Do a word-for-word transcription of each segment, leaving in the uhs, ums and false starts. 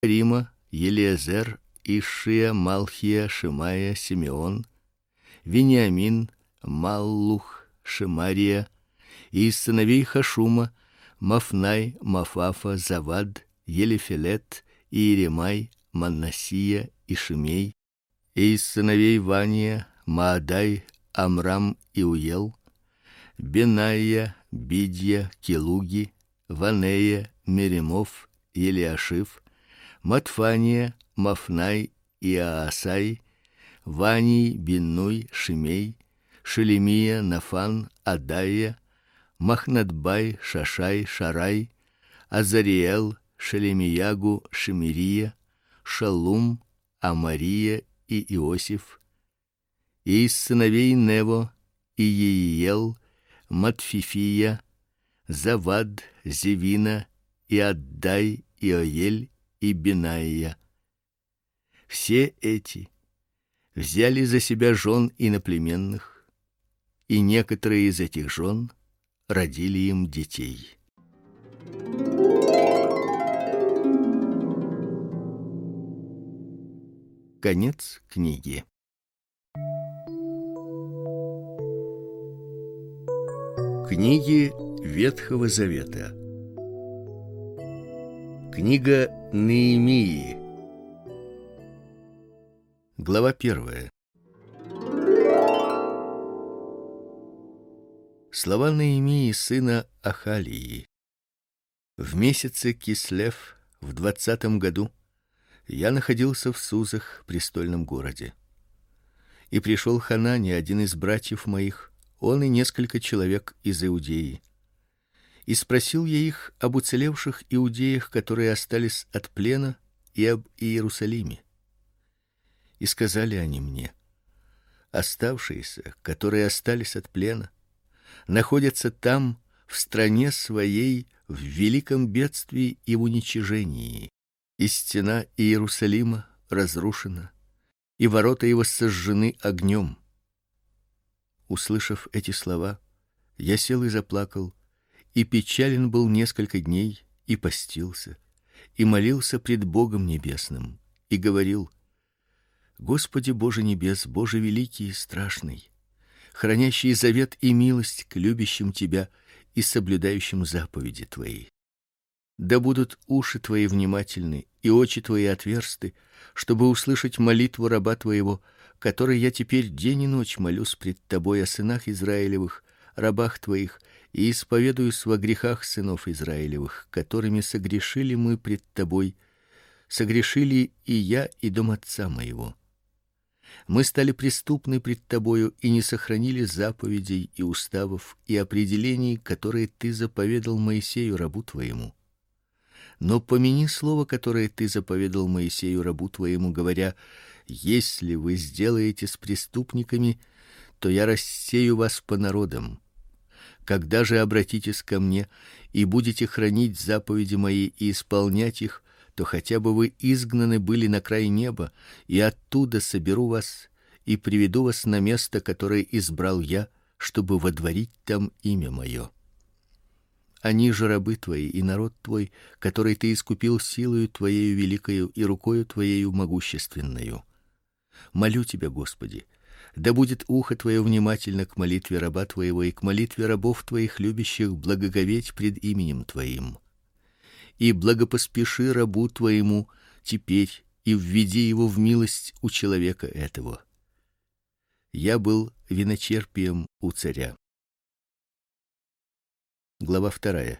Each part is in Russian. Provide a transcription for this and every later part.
Рима, Елиезер, Ишия, Малхия, Шимая, Симеон, Вениамин, Маллух, Шемария, и из сыновей Хашума Мафнай, Мафафа, Завад, Елифелет, Иеремай, Манасия и Шимей, и из сыновей Вания Маадай, Амрам и Уел, Бенаия, Бидья, Келуги, Ванея, Меремов, Елиашив, Матфания, Мафнай и Аасай, Ваний, Биннуй, Шимей, Шелемия, Нафан, Адая, Махнадбай, Шашай, Шарай, Азариэл, Шелемиягу, Шемирия, Шалум, Амария и Иосиф, и из сыновей Нево, Иеиел, Матфифия, Завад, Зевина, и Аддай, Иоель и Бенаия. Все эти взяли за себя жен иноплеменных, и некоторые из этих жен родили им детей. Конец книги. Книги Ветхого Завета. Книга Неемии. Глава первая. Слова Неемии сына Ахалии. В месяце Кислев в двадцатом году я находился в Сузах, престольном городе. И пришел Ханани, один из братьев моих, он и несколько человек из Иудеи. И спросил я их об уцелевших иудеях, которые остались от плена, и об Иерусалиме. И сказали они мне: оставшиеся, которые остались от плена, находятся там, в стране своей, в великом бедствии и в уничижении. И стена Иерусалима разрушена, и ворота его сожжены огнем. Услышав эти слова, я сел и заплакал, и печален был несколько дней, и постился, и молился пред Богом небесным, и говорил: Господи Боже небес, Боже великий и страшный, хранящий завет и милость к любящим Тебя и соблюдающим заповеди Твои. Да будут уши Твои внимательны и очи Твои отверсты, чтобы услышать молитву раба Твоего, которой я теперь день и ночь молюсь пред Тобой о сынах Израилевых, рабах Твоих, и исповедуюсь во грехах сынов Израилевых, которыми согрешили мы пред Тобой, согрешили и я, и дом отца моего. Мы стали преступны пред Тобою и не сохранили заповедей и уставов и определений, которые Ты заповедал Моисею рабу Твоему. Но помяни слово, которое Ты заповедал Моисею рабу Твоему, говоря: если вы сделаете с преступниками, то я рассею вас по народам. Когда же обратитесь ко мне и будете хранить заповеди мои и исполнять их, то хотя бы вы изгнаны были на край неба, и оттуда соберу вас и приведу вас на место, которое избрал я, чтобы водворить там имя мое. Они же рабы Твои и народ Твой, который Ты искупил силою Твоею великою и рукою Твоею могущественною. Молю Тебя, Господи, да будет ухо Твое внимательно к молитве раба Твоего и к молитве рабов Твоих, любящих благоговеть пред именем Твоим. И благопоспеши рабу Твоему теперь и введи его в милость у человека этого. Я был виночерпием у царя. Глава вторая.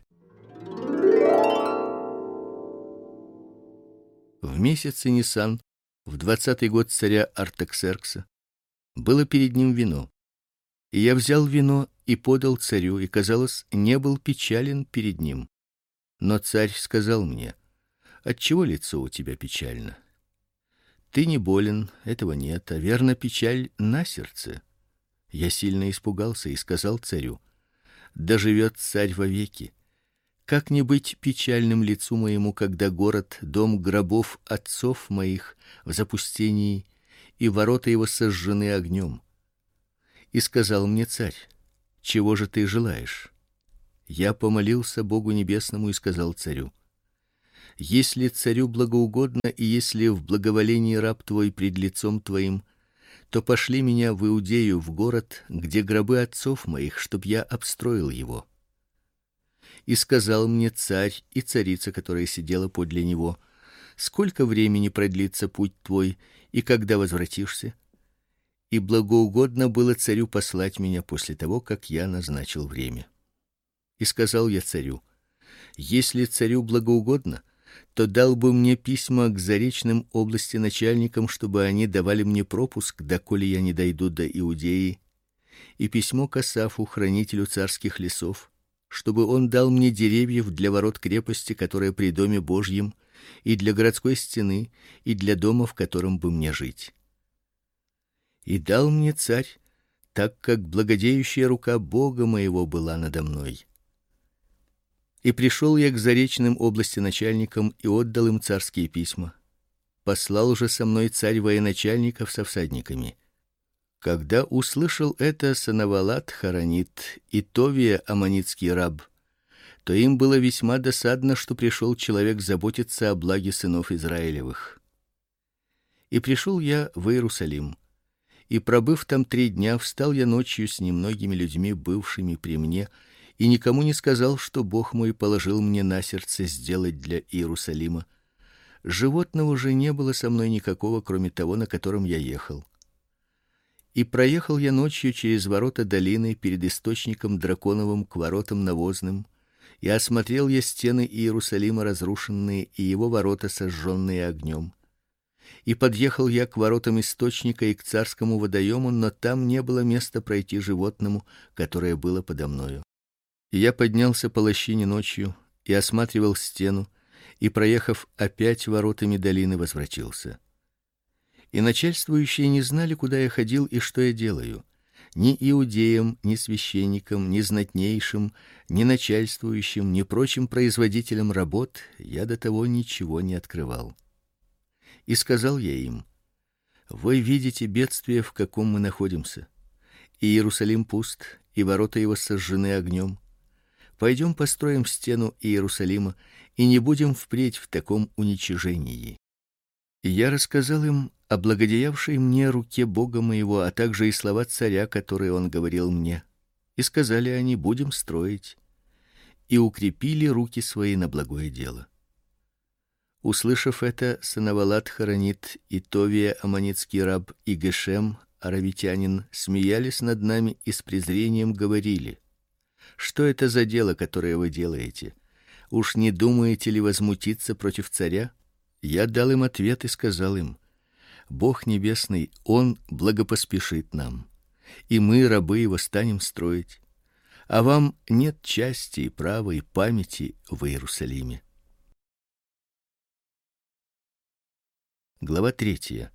В месяце Нисан, в двадцатый год царя Артаксеркса, было перед ним вино. И я взял вино и подал царю, и, казалось, не был печален перед ним. Но царь сказал мне: отчего лицо у тебя печально? Ты не болен, этого нет, а верно печаль на сердце. Я сильно испугался и сказал царю: да живет царь вовеки. Как не быть печальным лицу моему, когда город, дом гробов отцов моих в запустении, и ворота его сожжены огнем? И сказал мне царь: чего же ты желаешь? Я помолился Богу небесному и сказал царю: Если царю благоугодно и если в благоволении раб твой пред лицом твоим, то пошли меня в Иудею, в город, где гробы отцов моих, чтоб я обстроил его. И сказал мне царь и царица, которая сидела подле него: сколько времени продлится путь твой, и когда возвратишься? И благоугодно было царю послать меня после того, как я назначил время. И сказал я царю: если царю благоугодно, то дал бы мне письма к заречным области начальникам, чтобы они давали мне пропуск, доколе я не дойду до Иудеи, и письмо к Асафу, хранителю царских лесов, чтобы он дал мне деревьев для ворот крепости, которая при доме Божьем, и для городской стены, и для дома, в котором бы мне жить. И дал мне царь, так как благодеющая рука Бога моего была надо мной. И пришел я к заречным области начальникам и отдал им царские письма. Послал же со мной царь военачальников со всадниками. Когда услышал это Санавалат хоронит и Товия аммонитский раб, то им было весьма досадно, что пришел человек заботиться о благе сынов Израилевых. И пришел я в Иерусалим, и пробыв там три дня, встал я ночью с немногими людьми, бывшими при мне, и никому не сказал, что Бог мой положил мне на сердце сделать для Иерусалима. Животного же не было со мной никакого, кроме того, на котором я ехал. И проехал я ночью через ворота долины перед источником драконовым к воротам навозным, и осмотрел я стены Иерусалима разрушенные и его ворота сожженные огнем. И подъехал я к воротам источника и к царскому водоему, но там не было места пройти животному, которое было подо мною. И я поднялся по лощине ночью и осматривал стену, и, проехав опять воротами долины, возвратился. И начальствующие не знали, куда я ходил и что я делаю. Ни иудеям, ни священникам, ни знатнейшим, ни начальствующим, ни прочим производителям работ я до того ничего не открывал. И сказал я им: вы видите бедствие, в каком мы находимся. И Иерусалим пуст, и ворота его сожжены огнем. Пойдем построим стену Иерусалима и не будем впредь в таком уничижении. И я рассказал им о благодеявшей мне руке Бога моего, а также и слова царя, которые он говорил мне. И сказали они: будем строить. И укрепили руки свои на благое дело. Услышав это, Санавалат хоронит и Товия аммонитский раб и Гешем аравитянин смеялись над нами и с презрением говорили: что это за дело, которое вы делаете? Уж не думаете ли возмутиться против царя? Я дал им ответ и сказал им: Бог небесный, он благопоспешит нам, и мы, рабы его, станем строить. А вам нет части и права и памяти в Иерусалиме. Глава третья.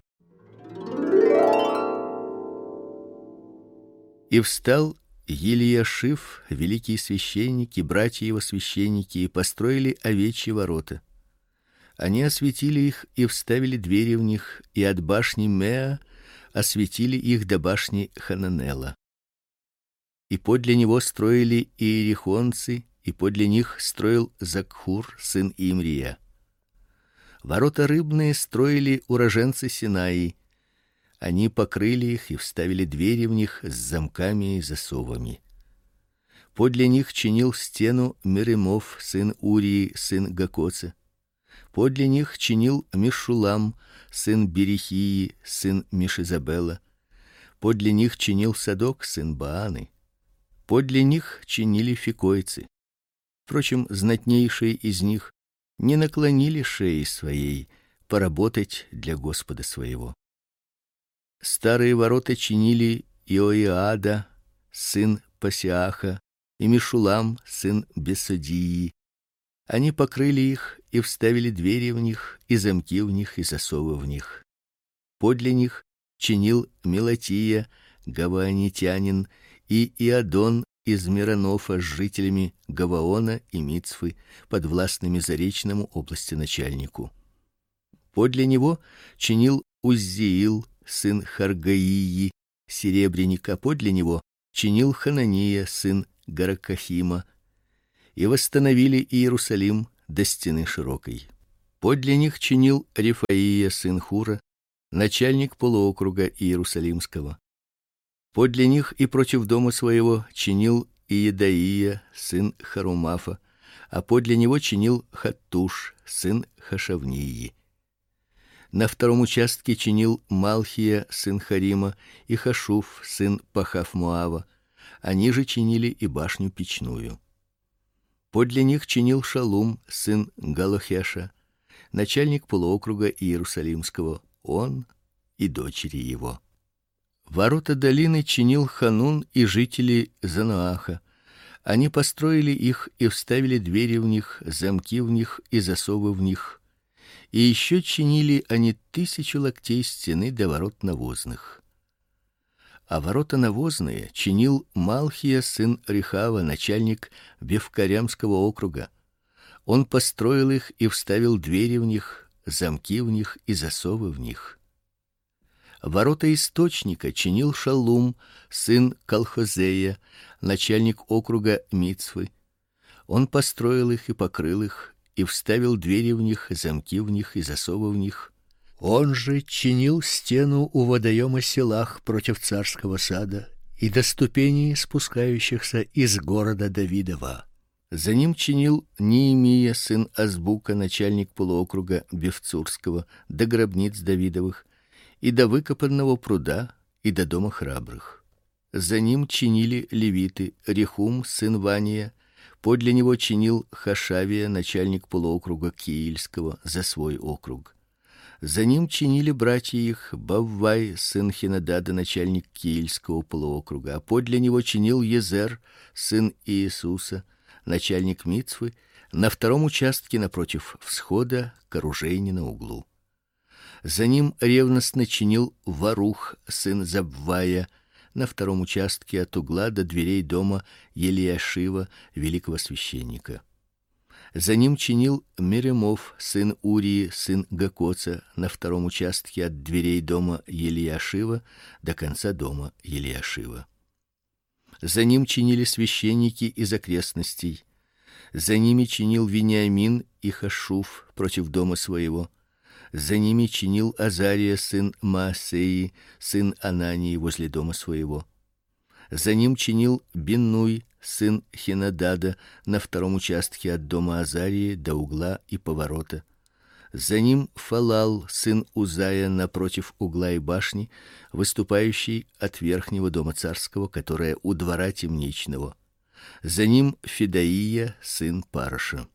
И встал Елиашив, великий священник, и братья его священники, и построили овечьи ворота. Они осветили их и вставили двери в них, и от башни Меа осветили их до башни Хананела. И подле него строили иерихонцы, и подле них строил Закхур, сын Имрия. Ворота рыбные строили уроженцы Синаи. Они покрыли их и вставили двери в них с замками и засовами. Подле них чинил стену Меремов, сын Урии, сын Гакоца. Подле них чинил Мешулам, сын Берихии, сын Мишизабела. Подле них чинил Садок, сын Бааны. Подле них чинили фикойцы. Впрочем, знатнейшие из них не наклонили шеи своей поработать для Господа своего. Старые ворота чинили Иоиада, сын Пасиаха, и Мешулам, сын Бесодии. Они покрыли их и вставили двери в них, и замки в них, и засовы в них. Подле них чинил Мелатия, гаваонитянин, и Иадон из Миронофа с жителями Гаваона и Мицфы, подвластными заречному области начальнику. Подле него чинил Уззиил, сын Харгаии, серебряник, а подле него чинил Ханания, сын Гаракахима, и восстановили Иерусалим до стены широкой. Подле них чинил Рефаия сын Хура, начальник полуокруга Иерусалимского. Подле них и против дома своего чинил Иедаия сын Харумафа, а подле него чинил Хаттуш сын Хашавнии. На втором участке чинил Малхия сын Харима и Хашуф сын Пахав-Моава, они же чинили и башню печную. Подле них чинил Шалум сын Галохеша, начальник полуокруга Иерусалимского, он и дочери его. Ворота долины чинил Ханун и жители Заноаха. Они построили их и вставили двери в них, замки в них и засовы в них. И еще чинили они тысячу локтей стены до ворот навозных. А ворота навозные чинил Малхия сын Рехава, начальник Бевкарямского округа. Он построил их и вставил двери в них, замки в них и засовы в них. Ворота источника чинил Шалум сын Колхозея, начальник округа Мицвы. Он построил их и покрыл их, и вставил двери в них, замки в них и засовы в них. Он же чинил стену у водоема Селах против царского сада и до ступеней, спускающихся из города Давидова. За ним чинил Неемия сын Азбука, начальник полуокруга Бевцурского, до гробниц Давидовых, и до выкопанного пруда, и до дома храбрых. За ним чинили левиты: Рехум сын Вания, подле него чинил Хашавия, начальник полуокруга Киильского, за свой округ. За ним чинили братья их: Баввай сын Хинадада, начальник Киильского полуокруга, а подле него чинил Езер сын Иисуса, начальник Мицвы, на втором участке напротив всхода к оружейне на углу. За ним ревностно чинил Варух сын Забвая, на втором участке от угла до дверей дома Елиашива, великого священника. За ним чинил Меремов сын Урии сын Гакоца, на втором участке от дверей дома Елиашива до конца дома Елиашива. За ним чинили священники из окрестностей. За ними чинил Вениамин и Хашуф против дома своего. За ними чинил Азария сын Маасеи, сын Анании, возле дома своего. За ним чинил Биннуй сын Хинадада, на втором участке от дома Азарии до угла и поворота. За ним Фалал сын Узая, напротив угла и башни, выступающий от верхнего дома царского, которое у двора темничного. За ним Федаия сын Параша.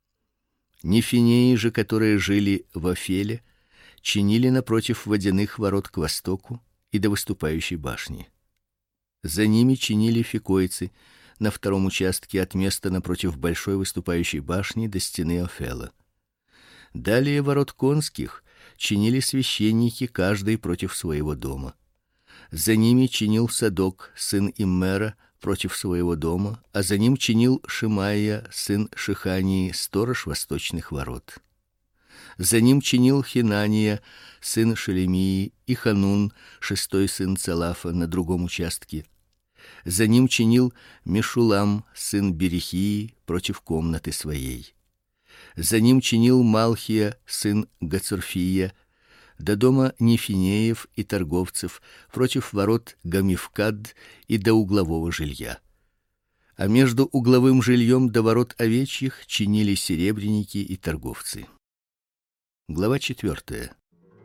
Нефинеи же, которые жили в Афеле, чинили напротив водяных ворот к востоку и до выступающей башни. За ними чинили фикойцы на втором участке от места напротив большой выступающей башни до стены Афела. Далее ворот конских чинили священники, каждый против своего дома. За ними чинил Садок сын Иммера против своего дома, а за ним чинил Шимаия сын Шихании, сторож восточных ворот. За ним чинил Хинания сын Шелемии и Ханун, шестой сын Цалафа, на другом участке. За ним чинил Мешулам сын Берехии против комнаты своей. За ним чинил Малхия сын Гацурфия до дома Нефинеев и торговцев против ворот Гамивкад и до углового жилья. А между угловым жильем до ворот овечьих чинили серебряники и торговцы. Глава четвертая.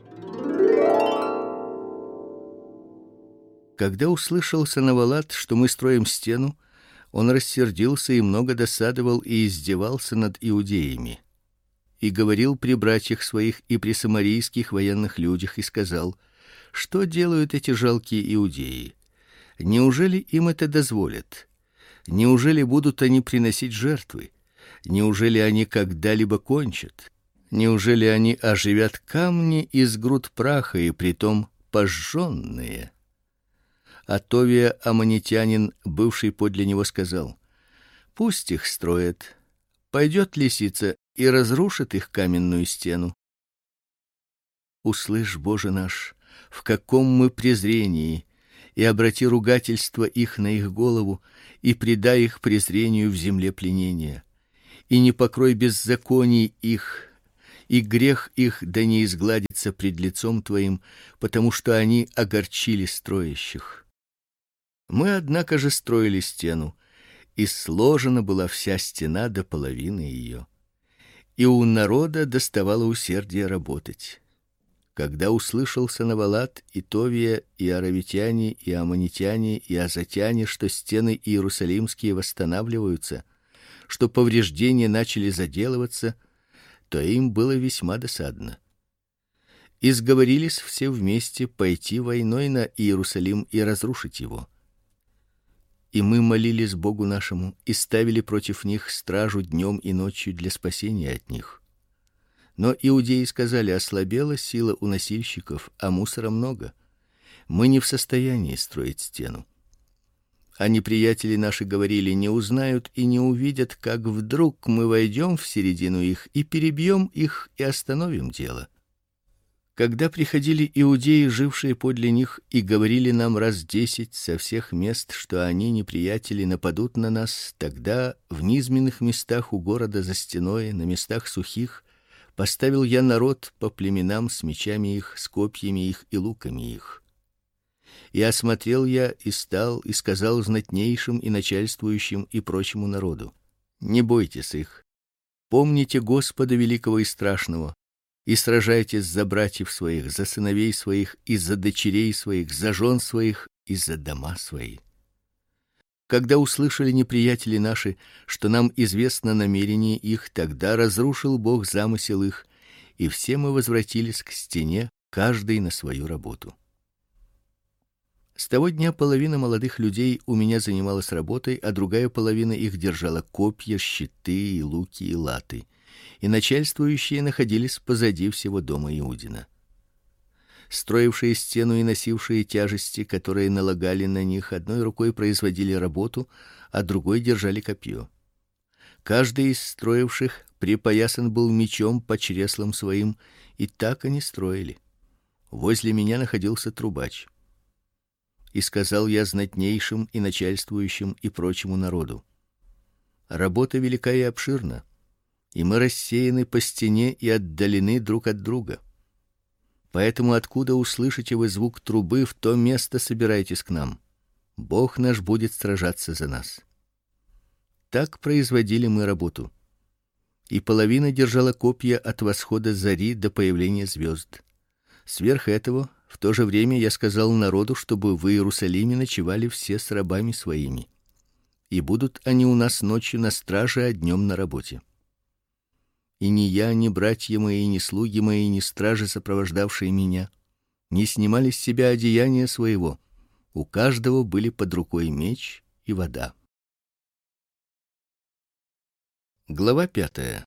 Когда услышал Санавалат, что мы строим стену, он рассердился и много досадовал и издевался над иудеями. И говорил при братьях своих и при самарийских военных людях и сказал: что делают эти жалкие иудеи? Неужели им это дозволят? Неужели будут они приносить жертвы? Неужели они когда-либо кончат? Неужели они оживят камни из груд праха, и притом пожженные? А Товия аммонитянин, бывший подле него, сказал: пусть их строят. Пойдет лисица и разрушит их каменную стену. Услышь, Боже наш, в каком мы презрении, и обрати ругательство их на их голову, и предай их презрению в земле пленения, и не покрой беззаконий их, и грех их да не изгладится пред лицом твоим, потому что они огорчили строящих. Мы, однако же, строили стену, и сложена была вся стена до половины ее. И у народа доставало усердия работать. Когда услышал Санавалат и Товия и аравитяне и аммонитяне и азатяне, что стены иерусалимские восстанавливаются, что повреждения начали заделываться, то им было весьма досадно. И сговорились все вместе пойти войной на Иерусалим и разрушить его. И мы молились Богу нашему и ставили против них стражу днем и ночью для спасения от них. Но иудеи сказали: ослабела сила у носильщиков, а мусора много. Мы не в состоянии строить стену. А неприятели наши говорили: не узнают и не увидят, как вдруг мы войдем в середину их и перебьем их и остановим дело. Когда приходили иудеи, жившие подле них, и говорили нам раз десять со всех мест, что они, неприятели, нападут на нас, тогда в низменных местах у города за стеной, на местах сухих, поставил я народ по племенам с мечами их, с копьями их и луками их. И осмотрел я и стал и сказал знатнейшим и начальствующим и прочему народу: не бойтесь их, помните Господа великого и страшного, и сражайтесь за братьев своих, за сыновей своих и за дочерей своих, за жен своих и за дома свои. Когда услышали неприятели наши, что нам известно намерение их, тогда разрушил Бог замысел их, и все мы возвратились к стене, каждый на свою работу. С того дня половина молодых людей у меня занималась работой, а другая половина их держала копья, щиты и луки и латы. И начальствующие находились позади всего дома Иудина. Строившие стену и носившие тяжести, которые налагали на них, одной рукой производили работу, а другой держали копье. Каждый из строивших припоясан был мечом по чреслам своим, и так они строили. Возле меня находился трубач. И сказал я знатнейшим и начальствующим и прочему народу: работа велика и обширна, и мы рассеяны по стене и отдалены друг от друга. Поэтому откуда услышите вы звук трубы, в то место собирайтесь к нам. Бог наш будет сражаться за нас. Так производили мы работу. И половина держала копья от восхода зари до появления звезд. Сверх этого, в то же время я сказал народу, чтобы в Иерусалиме ночевали все с рабами своими. И будут они у нас ночью на страже, а днем на работе. И ни я, ни братья мои, ни слуги мои, ни стражи, сопровождавшие меня, не снимали с себя одеяния своего. У каждого были под рукой меч и вода. Глава пятая.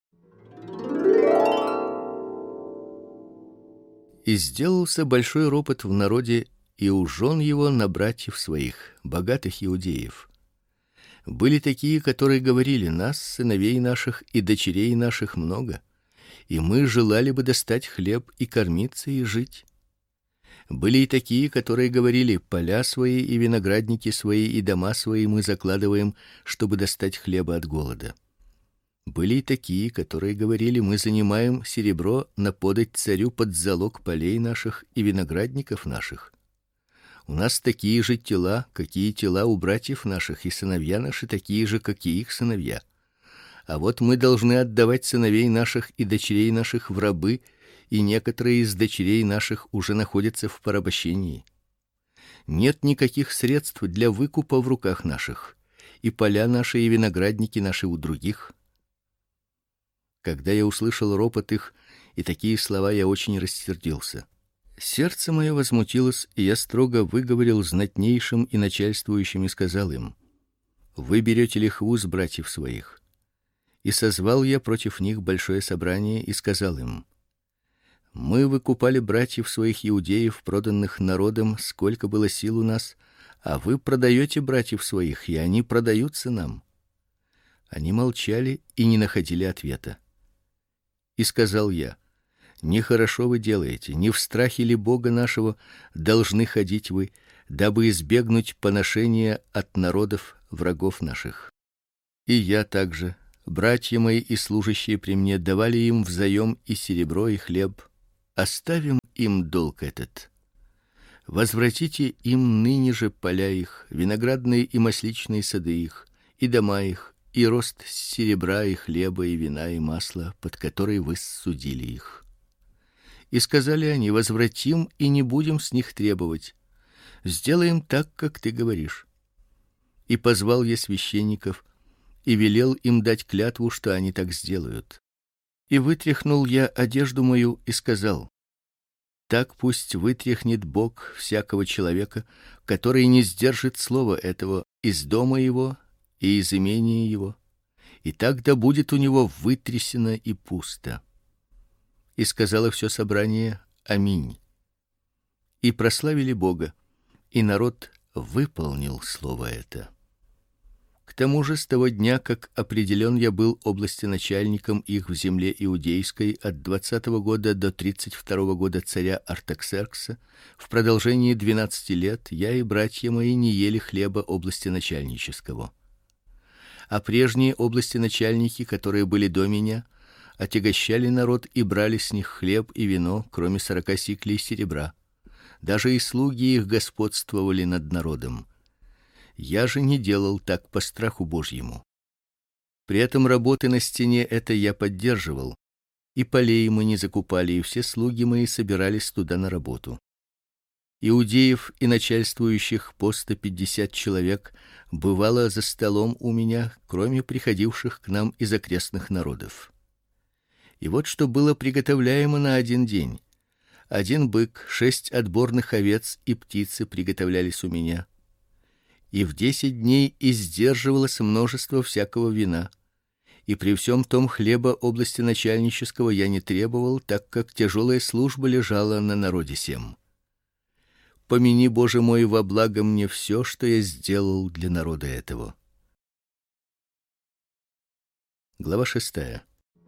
И сделался большой ропот в народе и у жен его на братьев своих, богатых иудеев. Были такие, которые говорили: нас, сыновей наших и дочерей наших много, и мы желали бы достать хлеб и кормиться и жить. Были и такие, которые говорили: поля свои и виноградники свои и дома свои мы закладываем, чтобы достать хлеба от голода. Были и такие, которые говорили: мы занимаем серебро на подать царю под залог полей наших и виноградников наших. У нас такие же тела, какие тела у братьев наших, и сыновья наши такие же, как и их сыновья. А вот мы должны отдавать сыновей наших и дочерей наших в рабы, и некоторые из дочерей наших уже находятся в порабощении. Нет никаких средств для выкупа в руках наших, и поля наши и виноградники наши у других. Когда я услышал ропот их и такие слова, я очень рассердился. Сердце мое возмутилось, и я строго выговорил знатнейшим и начальствующим и сказал им: вы берете лихву с братьев своих. И созвал я против них большое собрание и сказал им: мы выкупали братьев своих иудеев, проданных народом, сколько было сил у нас, а вы продаете братьев своих, и они продаются нам. Они молчали и не находили ответа. И сказал я: нехорошо вы делаете, не в страхе ли Бога нашего должны ходить вы, дабы избегнуть поношения от народов врагов наших. И я также братья мои и служащие при мне давали им взаём и серебро, и хлеб. Оставим им долг этот. Возвратите им ныне же поля их, виноградные и масличные сады их, и дома их, и рост серебра и хлеба и вина и масла, под который вы судили их. И сказали они: возвратим и не будем с них требовать. Сделаем так, как ты говоришь. И позвал я священников и велел им дать клятву, что они так сделают. И вытряхнул я одежду мою и сказал: так пусть вытряхнет Бог всякого человека, который не сдержит слова этого из дома его и из имения его, и так да будет у него вытрясено и пусто. И сказало все собрание: аминь. И прославили Бога, и народ выполнил слово это. К тому же с того дня, как определен я был областеначальником их в земле иудейской от двадцатого года до тридцать второго года царя Артаксеркса, в продолжении двенадцати лет я и братья мои не ели хлеба областеначальнического. А прежние областеначальники, которые были до меня, отягощали народ и брали с них хлеб и вино, кроме сорока сиклей серебра. Даже и слуги их господствовали над народом. Я же не делал так по страху Божьему. При этом работы на стене это я поддерживал, и полей мы не закупали, и все слуги мои собирались туда на работу. Иудеев и начальствующих по сто пятьдесят человек бывало за столом у меня, кроме приходивших к нам из окрестных народов. И вот что было приготовляемо на один день: один бык, шесть отборных овец и птицы приготовлялись у меня. И в десять дней издерживалось множество всякого вина. И при всем том хлеба областеначальнического я не требовал, так как тяжелая служба лежала на народе сем. Помяни, Боже мой, во благо мне все, что я сделал для народа этого. Глава шестая.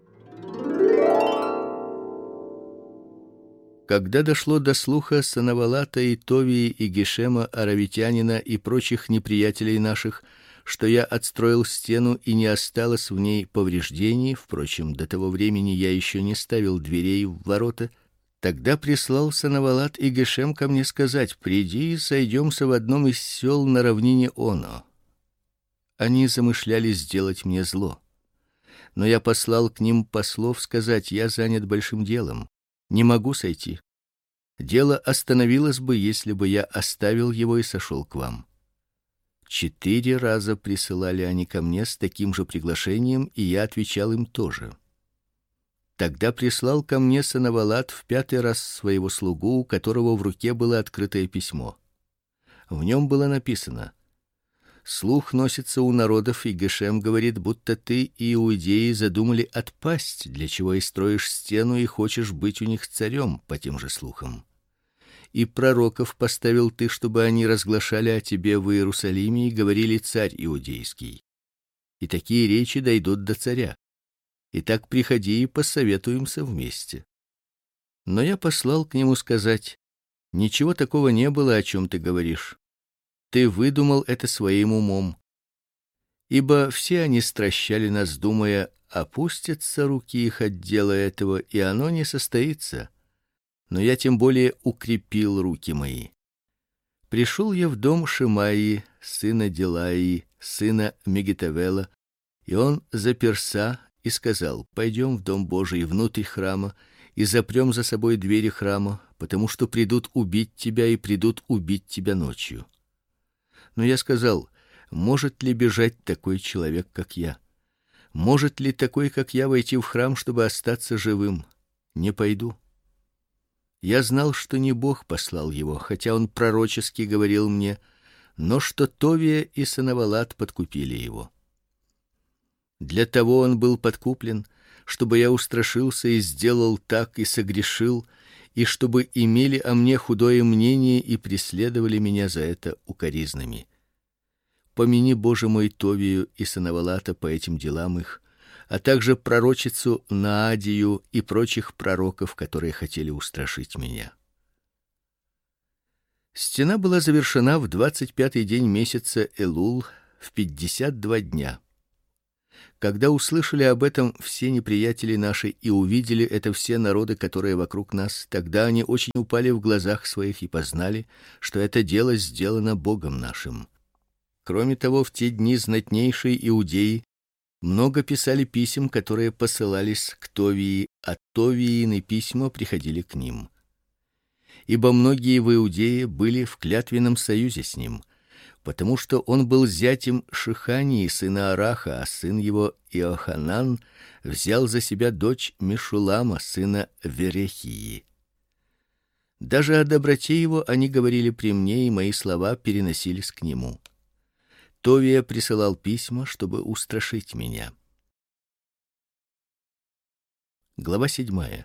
Когда дошло до слуха Санавалата и Товии и Гешема аравитянина и прочих неприятелей наших, что я отстроил стену и не осталось в ней повреждений, впрочем, до того времени я еще не ставил дверей в ворота, тогда прислал Санавалат и Гешем ко мне сказать: приди и сойдемся в одном из сел на равнине Оно. Они замышляли сделать мне зло, но я послал к ним послов сказать: я занят большим делом, не могу сойти. Дело остановилось бы, если бы я оставил его и сошел к вам. Четыре раза присылали они ко мне с таким же приглашением, и я отвечал им тоже. Тогда прислал ко мне Санавалат в пятый раз своего слугу, у которого в руке было открытое письмо. В нем было написано: слух носится у народов, и Гешем говорит, будто ты и иудеи задумали отпасть, для чего и строишь стену и хочешь быть у них царем по тем же слухам. И пророков поставил ты, чтобы они разглашали о тебе в Иерусалиме и говорили: царь иудейский. И такие речи дойдут до царя. Итак, приходи и посоветуемся вместе. Но я послал к нему сказать: ничего такого не было, о чем ты говоришь. Ты выдумал это своим умом. Ибо все они стращали нас, думая: опустятся руки их от дела этого, и оно не состоится. Но я тем более укрепил руки мои. Пришел я в дом Шимаии, сына Делаии, сына Мегитавела, и он заперся и сказал: пойдем в дом Божий, внутрь храма, и запрем за собой двери храма, потому что придут убить тебя и придут убить тебя ночью. Но я сказал: может ли бежать такой человек, как я? Может ли такой, как я, войти в храм, чтобы остаться живым? Не пойду. Я знал, что не Бог послал его, хотя он пророчески говорил мне, но что Товия и Санавалат подкупили его. Для того он был подкуплен, чтобы я устрашился и сделал так и согрешил, и чтобы имели о мне худое мнение и преследовали меня за это укоризнами. Помяни, Боже мой, Товию и Санавалата по этим делам их, а также пророчицу Наадию и прочих пророков, которые хотели устрашить меня. Стена была завершена в двадцать пятый день месяца Элул в пятьдесят два дня. Когда услышали об этом все неприятели наши и увидели это все народы, которые вокруг нас, тогда они очень упали в глазах своих и познали, что это дело сделано Богом нашим. Кроме того, в те дни знатнейшие иудеи много писали писем, которые посылались к Товии, а Товиины письма приходили к ним. Ибо многие в Иудее были в клятвенном союзе с ним, потому что он был зятем Шихании, сына Араха, а сын его Иоханан взял за себя дочь Мешулама, сына Верехии. Даже о доброте его они говорили при мне, и мои слова переносились к нему. Товия присылал письма, чтобы устрашить меня. Глава седьмая.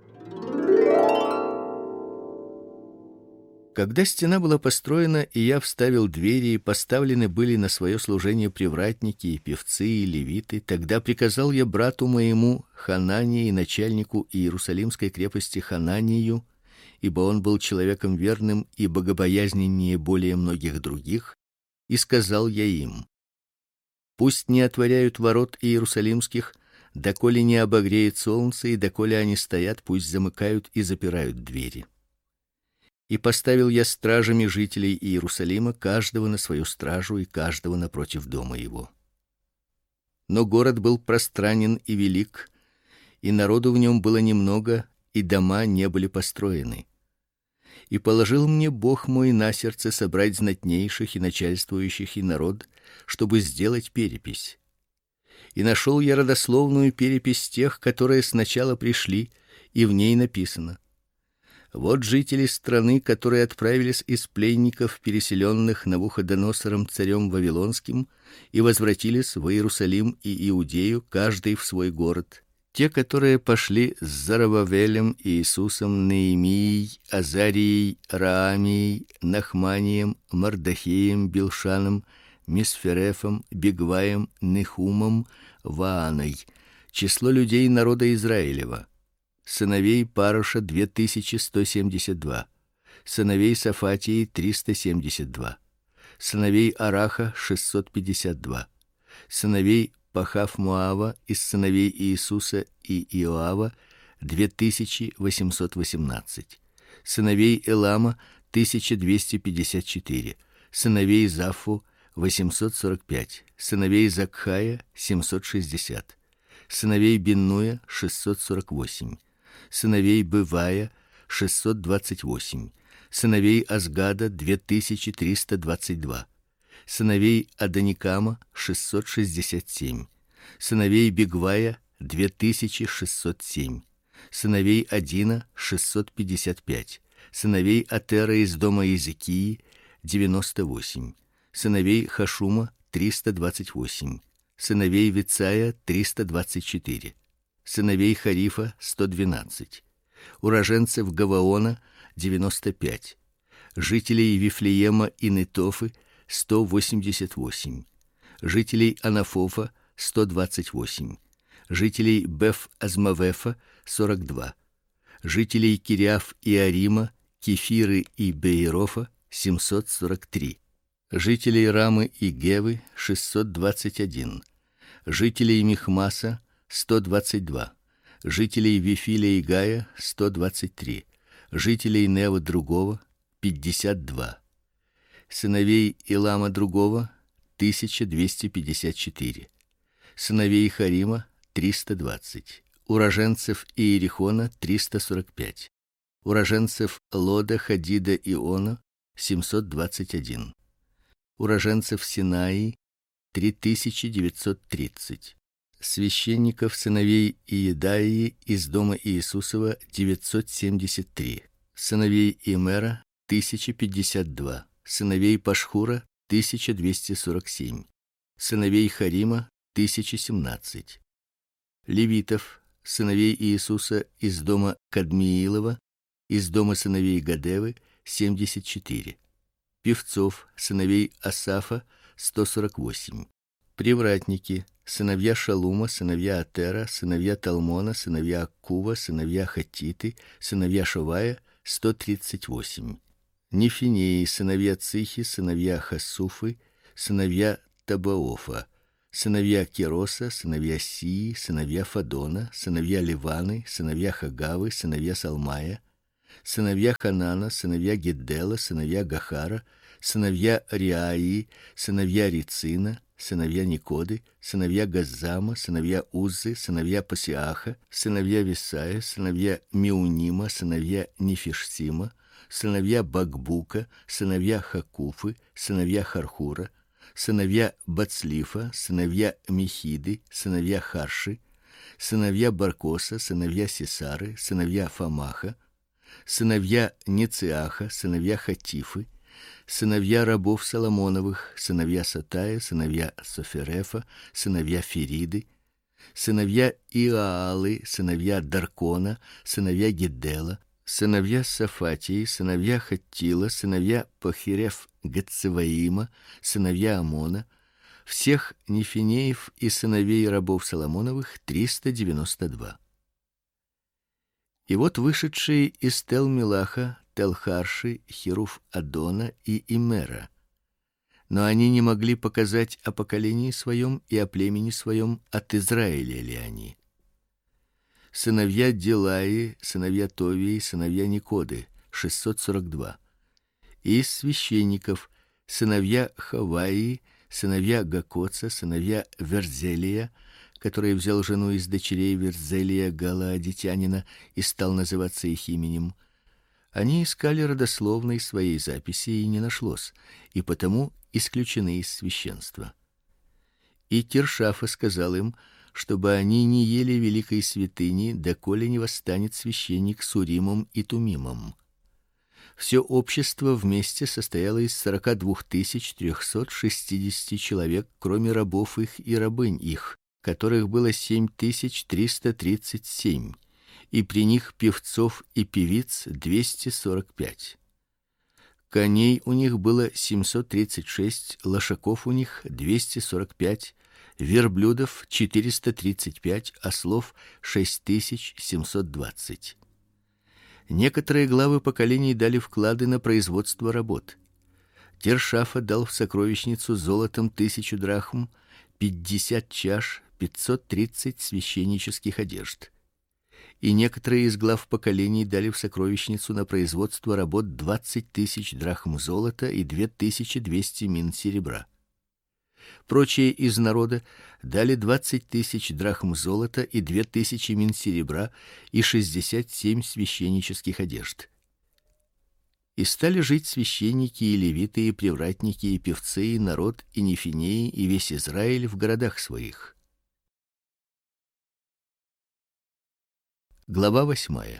Когда стена была построена, и я вставил двери, и поставлены были на свое служение привратники и певцы и левиты, тогда приказал я брату моему Ханании, начальнику Иерусалимской крепости Хананию, ибо он был человеком верным и богобоязненнее более многих других, и сказал я им: пусть не отворяют ворот иерусалимских, доколе не обогреет солнце, и доколе они стоят, пусть замыкают и запирают двери. И поставил я стражами жителей Иерусалима, каждого на свою стражу и каждого напротив дома его. Но город был пространен и велик, и народу в нем было немного, и дома не были построены. И положил мне Бог мой на сердце собрать знатнейших и начальствующих и народ, чтобы сделать перепись. И нашел я родословную перепись тех, которые сначала пришли, и в ней написано: вот жители страны, которые отправились из пленников, переселенных Навуходоносором царем вавилонским, и возвратились в Иерусалим и Иудею, каждый в свой город. Те, которые пошли с Зарававелем, Иисусом, Неемией, Азарией, Раамией, Нахманием, Мардахеем, Билшаном, Мисферефом, Бигваем, Нехумом, Вааной. Число людей народа Израилева: сыновей Пароша две тысячи сто семьдесят два, сыновей Сафатии триста семьдесят два, сыновей Араха шестьсот пятьдесят два, сыновей Пахав-Моава из сыновей Иисуса и Иоава две тысячи восемьсот восемнадцать, сыновей Элама тысяча двести пятьдесят четыре, сыновей Зафу восемьсот сорок пять, сыновей Закхая семьсот шестьдесят, сыновей Биннуя шестьсот сорок восемь, сыновей Бывая шестьсот двадцать восемь, сыновей Азгада две тысячи триста двадцать два, сыновей Адоникама шестьсот шестьдесят семь, сыновей Бигвая две тысячи шестьсот семь, сыновей Адина шестьсот пятьдесят пять, сыновей Атера из дома Иезекии девяносто восемь, сыновей Хашума триста двадцать восемь, сыновей Вицая триста двадцать четыре, сыновей Харифа сто двенадцать, уроженцев Гаваона девяносто пять, жителей Вифлеема и Нетофы сто восемьдесят восемь, жителей Анафофа сто двадцать восемь, жителей Беф-Азмавефа сорок два, жителей Кириаф и Арима, Кефиры и Беирофа семьсот сорок три, жителей Рамы и Гевы шестьсот двадцать один, жителей Михмаса сто двадцать два, жителей Вифиля и Гая сто двадцать три, жителей Нева другого пятьдесят два, сыновей Илама другого тысяча двести пятьдесят четыре, сыновей Харима триста двадцать, уроженцев Иерихона триста сорок пять, уроженцев Лода, Хадида и Она семьсот двадцать один, уроженцев Синаи три тысячи девятьсот тридцать, священников сыновей Иедаии из дома Иисусова девятьсот семьдесят три, сыновей Имера тысяча пятьдесят два, сыновей Пашхура тысяча двести сорок семь, сыновей Харима тысяча семнадцать, левитов сыновей Иисуса из дома Кадмиилова, из дома сыновей Гадевы семьдесят четыре, певцов сыновей Асафа сто сорок восемь, привратники сыновья Шалума, сыновья Атера, сыновья Талмона, сыновья Аккува, сыновья Хатиты, сыновья Шавая сто тридцать восемь, Нефинеи, сыновья Цихи, сыновья Хасуфы, сыновья Табаофа, сыновья Кероса, сыновья Сии, сыновья Фадона, сыновья Ливаны, сыновья Хагавы, сыновья Салмая, сыновья Ханана, сыновья Геддела, сыновья Гахара, сыновья Риаи, сыновья Рицина, сыновья Никоды, сыновья Газзама, сыновья Уззы, сыновья Пасиаха, сыновья Висая, сыновья Меунима, сыновья Нефишсима, сыновья Багбука, сыновья Хакуфы, сыновья Хархура, сыновья Бацлифа, сыновья Михиды, сыновья Харши, сыновья Баркоса, сыновья Сесары, сыновья Фамаха, сыновья Нециаха, сыновья Хатифы, сыновья рабов Соломоновых, сыновья Сатая, сыновья Соферефа, сыновья Фериды, сыновья Иаалы, сыновья Даркона, сыновья Геддела, сыновья Сафатии, сыновья Хаттила, сыновья Пахирев Гацеваима, сыновья Амона, всех нефинеев и сыновей рабов Соломоновых триста девяносто два. И вот вышедшие из Тел-Мелаха, Тел-Харши, Хируф Адона и Имера. Но они не могли показать о поколении своем и о племени своем, от Израиля ли они. Сыновья Дилаи, сыновья Товии, сыновья Никоды шестьсот сорок два. И из священников сыновья Хаваи, сыновья Гакоца, сыновья Верзелия, который взял жену из дочерей Верзелия галаадитянина и стал называться их именем. Они искали родословной своей записи, и не нашлось, и потому исключены из священства. И Тиршафа сказал им, чтобы они не ели великой святыни, доколе не восстанет священник с Уримом и Тумимом. Все общество вместе состояло из сорока двух тысяч трехсот шестидесяти человек, кроме рабов их и рабынь их, которых было семь тысяч триста тридцать семь, и при них певцов и певиц двести сорок пять. Коней у них было семьсот тридцать шесть, лошаков у них двести сорок пять, верблюдов четыреста тридцать пять, ослов шесть тысяч семьсот двадцать. Некоторые главы поколений дали вклады на производство работ. Тиршафа дал в сокровищницу золотом тысячу драхм, пятьдесят чаш, пятьсот тридцать священнических одежд. И некоторые из глав поколений дали в сокровищницу на производство работ двадцать тысяч драхм золота и две тысячи двести мин серебра. Прочие из народа дали двадцать тысяч драхм золота и две тысячи мин серебра и шестьдесят семь священнических одежд. И стали жить священники и левиты и привратники и певцы и народ и нефинеи и весь Израиль в городах своих. Глава восьмая.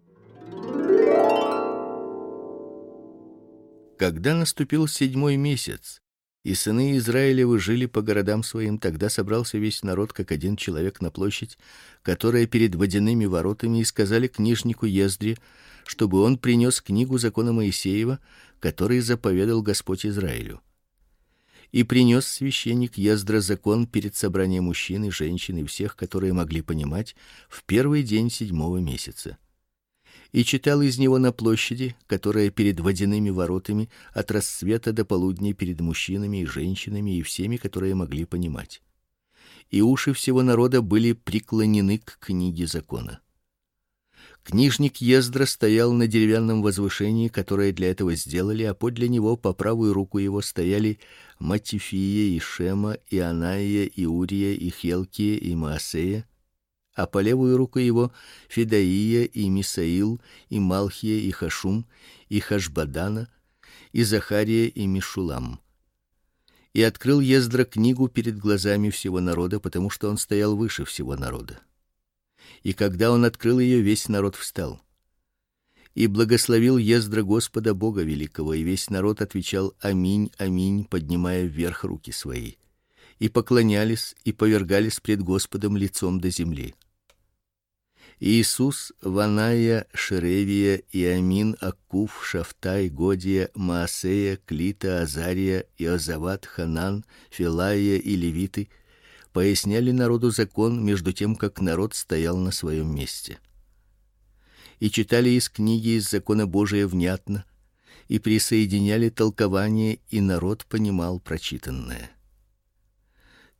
Когда наступил седьмой месяц, и сыны Израилевы жили по городам своим, тогда собрался весь народ как один человек на площадь, которая перед водяными воротами, и сказали книжнику Ездре, чтобы он принес книгу закона Моисеева, который заповедал Господь Израилю. И принес священник Ездра закон перед собранием мужчин и женщин и всех, которые могли понимать, в первый день седьмого месяца. И читал из него на площади, которая перед водяными воротами, от рассвета до полудня перед мужчинами и женщинами и всеми, которые могли понимать. И уши всего народа были преклонены к книге закона. Книжник Ездра стоял на деревянном возвышении, которое для этого сделали, а подле него по правую руку его стояли Матифия и Шема и Анаия и Урия и Хелкия и Маасея, а по левую руку его Федаия и Мисаил и Малхия и Хашум и Хашбадана и Захария и Мишулам. И открыл Ездра книгу перед глазами всего народа, потому что он стоял выше всего народа. И когда он открыл ее, весь народ встал. И благословил Ездра Господа Бога великого, и весь народ отвечал: аминь, аминь, поднимая вверх руки свои. И поклонялись и повергались пред Господом лицом до земли. Иисус, Ваная, Шеревия, Иамин, Аккуф, Шафтай, Годия, Маасея, Клита, Азария, Иозават, Ханан, Филаия и левиты поясняли народу закон, между тем как народ стоял на своем месте. И читали из книги из закона Божия внятно, и присоединяли толкование, и народ понимал прочитанное.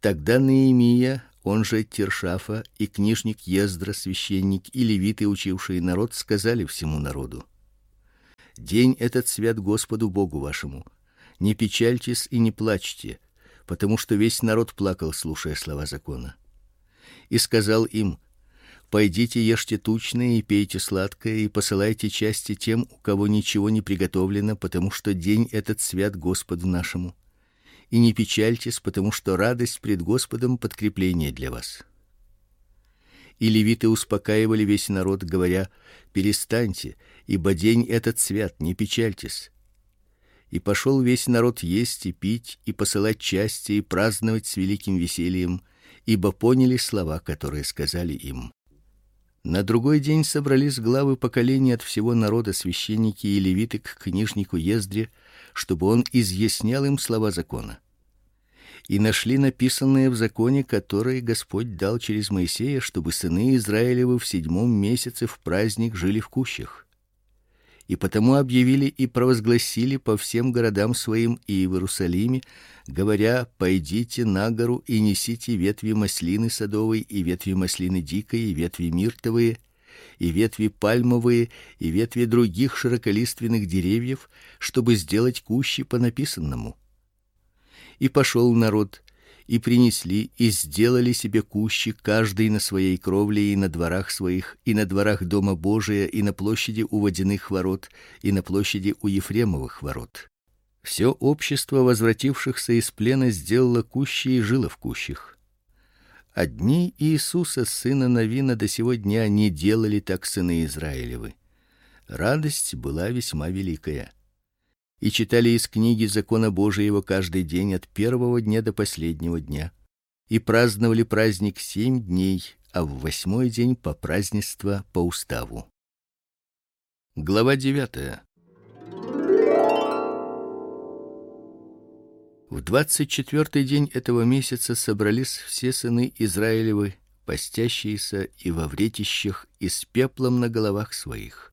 Тогда Неемия, он же Тиршафа, и книжник Ездра, священник, и левиты, учившие народ, сказали всему народу: День этот свят Господу Богу вашему. Не печальтесь и не плачьте, потому что весь народ плакал, слушая слова закона. И сказал им: Пойдите, ешьте тучное и пейте сладкое, и посылайте части тем, у кого ничего не приготовлено, потому что день этот свят Господу нашему. И не печальтесь, потому что радость пред Господом подкрепление для вас. И левиты успокаивали весь народ, говоря: перестаньте, ибо день этот свят, не печальтесь. И пошел весь народ есть и пить, и посылать части, и праздновать с великим весельем, ибо поняли слова, которые сказали им. На другой день собрались главы поколений от всего народа, священники и левиты, к книжнику Ездре, чтобы он изъяснял им слова закона. И нашли написанное в законе, который Господь дал через Моисея, чтобы сыны Израилевы в седьмом месяце в праздник жили в кущах. И потому объявили и провозгласили по всем городам своим и в Иерусалиме, говоря: пойдите на гору и несите ветви маслины садовой, и ветви маслины дикой, и ветви миртовые, и ветви пальмовые, и ветви других широколиственных деревьев, чтобы сделать кущи по написанному. И пошел народ, и принесли, и сделали себе кущи, каждый на своей кровле и на дворах своих, и на дворах дома Божия, и на площади у водяных ворот, и на площади у Ефремовых ворот. Все общество возвратившихся из плена сделало кущи и жило в кущах. А дни Иисуса, сына Навина, до сего дня не делали так сыны Израилевы. Радость была весьма великая. И читали из книги закона Божьего каждый день от первого дня до последнего дня, и праздновали праздник семь дней, а в восьмой день по празднество по уставу. Глава девятая. В двадцать четвертый день этого месяца собрались все сыны Израилевы, постящиеся и во вретищах, и с пеплом на головах своих.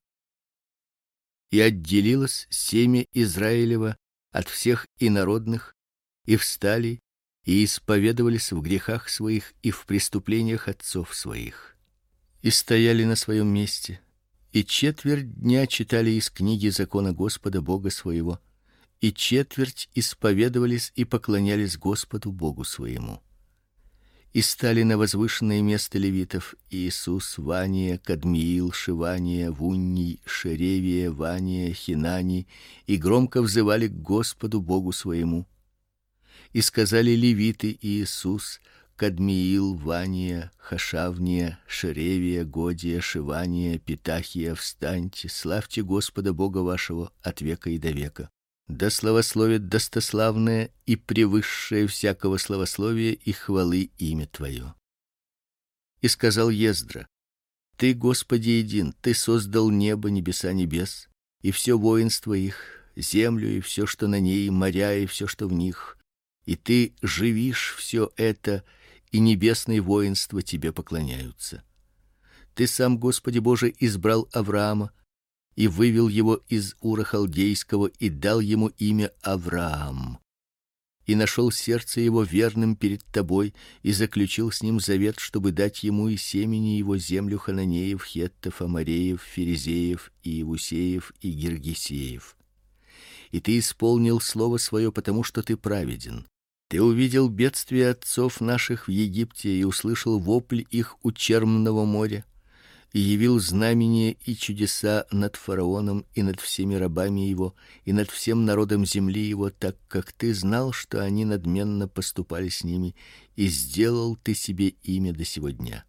И отделилось семя Израилева от всех инородных, и встали и исповедовались в грехах своих и в преступлениях отцов своих. И стояли на своем месте, и четверть дня читали из книги закона Господа Бога своего, и четверть исповедовались и поклонялись Господу Богу своему. И стали на возвышенное место левитов Иисус, Вания, Кадмиил, Шивания, Вунний, Шеревия, Вания, Хинани, и громко взывали к Господу Богу своему. И сказали левиты Иисус, Кадмиил, Вания, Хашавния, Шеревия, Годия, Шивания, Питахия: встаньте, славьте Господа Бога вашего от века и до века. Да славословит достославное и превысшее всякого славословия и хвалы имя Твое. И сказал Ездра: Ты, Господи, един, Ты создал небо, небеса небес, и все воинство их, землю и все, что на ней, моря и все, что в них, и Ты живишь все это, и небесные воинства Тебе поклоняются. Ты сам, Господи Боже, избрал Авраама и вывел его из Ура Халдейского и дал ему имя Авраам. И нашел сердце его верным перед Тобой и заключил с ним завет, чтобы дать ему и семени его землю хананеев, хеттов, амореев, ферезеев, и иевусеев, и гиргесеев. И Ты исполнил слово свое, потому что Ты праведен. Ты увидел бедствие отцов наших в Египте и услышал вопль их у Черного моря, и явил знамения и чудеса над фараоном и над всеми рабами его и над всем народом земли его, так как Ты знал, что они надменно поступали с ними, и сделал Ты себе имя до сего дня.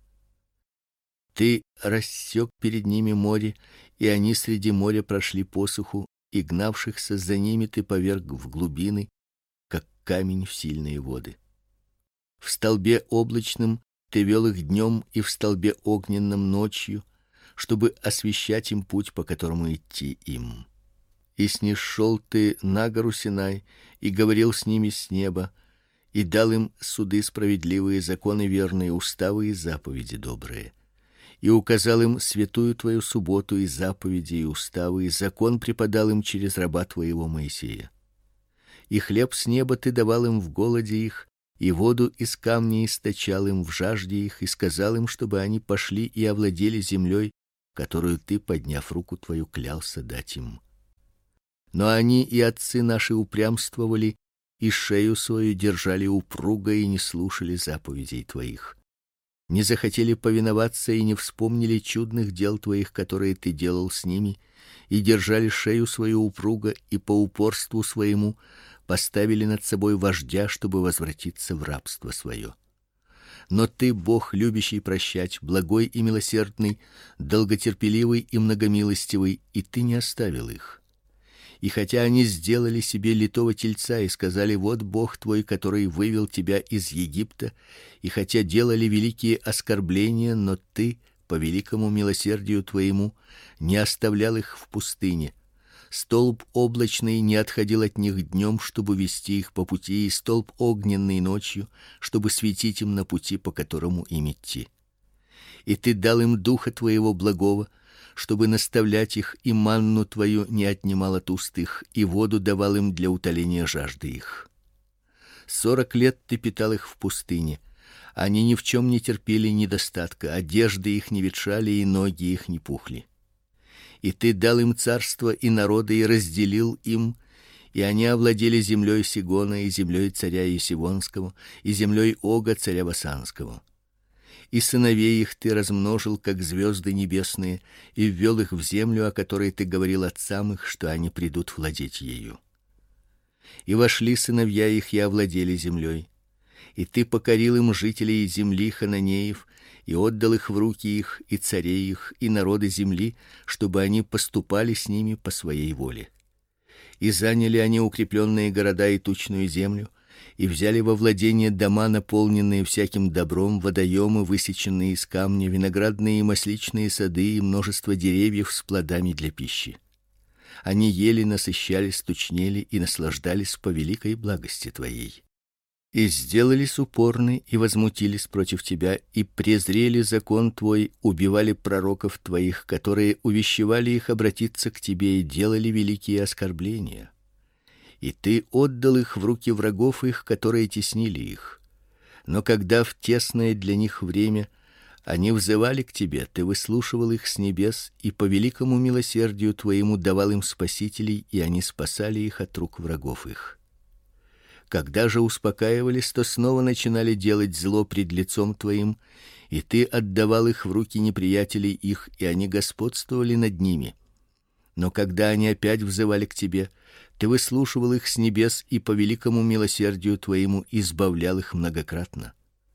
Ты рассек перед ними море, и они среди моря прошли посуху, и гнавшихся за ними Ты поверг в глубины, как камень в сильные воды. В столбе облачном Ты вел их днем, и в столбе огненном ночью, чтобы освещать им путь, по которому идти им. И снишел Ты на гору Синай и говорил с ними с неба, и дал им суды справедливые, законы верные, уставы и заповеди добрые. И указал им святую Твою субботу и заповеди и уставы, и закон преподал им через раба Твоего Моисея. И хлеб с неба Ты давал им в голоде их, и воду из камней источал им в жажде их, и сказал им, чтобы они пошли и овладели землей, которую ты, подняв руку твою, клялся дать им. Но они и отцы наши упрямствовали, и шею свою держали упруго и не слушали заповедей твоих. Не захотели повиноваться и не вспомнили чудных дел твоих, которые ты делал с ними, и держали шею свою упруго, и по упорству своему поставили над собой вождя, чтобы возвратиться в рабство свое. Но ты, Бог, любящий прощать, благой и милосердный, долготерпеливый и многомилостивый, и ты не оставил их. И хотя они сделали себе литого тельца и сказали: вот Бог твой, который вывел тебя из Египта, и хотя делали великие оскорбления, но ты по великому милосердию твоему не оставлял их в пустыне. Столб облачный не отходил от них днем, чтобы вести их по пути, и столб огненный ночью, чтобы светить им на пути, по которому им идти. И ты дал им духа твоего благого, чтобы наставлять их, и манну твою не отнимал от уст их, и воду давал им для утоления жажды их. Сорок лет ты питал их в пустыне. Они ни в чем не терпели недостатка, одежды их не ветшали, и ноги их не пухли. И ты дал им царство и народы, и разделил им, и они овладели землей Сигона, и землей царя Есивонского, и землей Ога царя Басанского. И сыновей их ты размножил, как звезды небесные, и ввел их в землю, о которой ты говорил отцам их, что они придут владеть ею. И вошли сыновья их и овладели землей. И ты покорил им жителей земли хананеев, и отдал их в руки их, и царей их, и народы земли, чтобы они поступали с ними по своей воле. И заняли они укрепленные города и тучную землю, и взяли во владение дома, наполненные всяким добром, водоемы, высеченные из камня, виноградные и масличные сады и множество деревьев с плодами для пищи. Они ели, насыщались, тучнели и наслаждались по великой благости твоей. И сделались упорны и возмутились против тебя, и презрели закон твой, убивали пророков твоих, которые увещевали их обратиться к тебе, и делали великие оскорбления. И ты отдал их в руки врагов их, которые теснили их. Но когда в тесное для них время они взывали к тебе, ты выслушивал их с небес, и по великому милосердию твоему давал им спасителей, и они спасали их от рук врагов их. Когда же успокаивались, то снова начинали делать зло пред лицом твоим, и ты отдавал их в руки неприятелей их, и они господствовали над ними. Но когда они опять взывали к тебе, ты выслушивал их с небес, и по великому милосердию твоему избавлял их многократно.